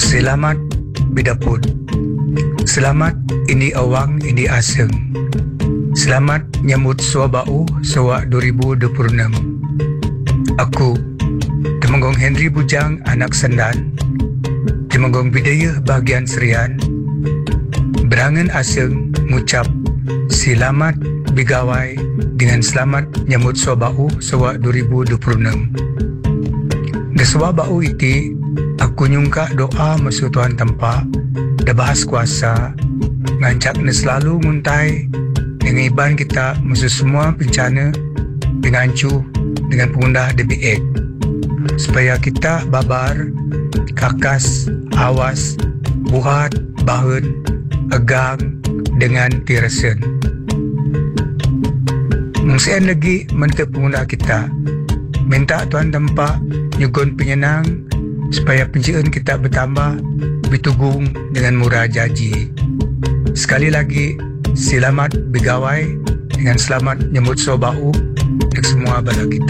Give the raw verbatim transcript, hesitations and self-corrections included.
Selamat bidapur. Selamat ini awang ini aseng. Selamat nyambut sua bau sua dua ribu dua puluh enam. Aku Temenggong Henry Bujang anak Sendan, Temenggong Bidayah bahagian Serian, berangan aseng ngucap selamat bigawai dengan selamat nyambut sua bau sua dua ribu dua puluh enam. Gesua bau iti aku nyungka doa masuk Tuhan tempat dah bahas kuasa ngancak na selalu nguntai dengan iban kita masuk semua bencana dengan cu dengan pengundah D B X supaya kita babar kakas awas buhat bahan agang dengan tirasen. Mungsian lagi mentep pengundah kita minta Tuhan tempat nyugun penyenang supaya penciptaan kita bertambah bertugung dengan murah jaji. Sekali lagi selamat bigawai dengan selamat nyambut sobau untuk semua bala kita.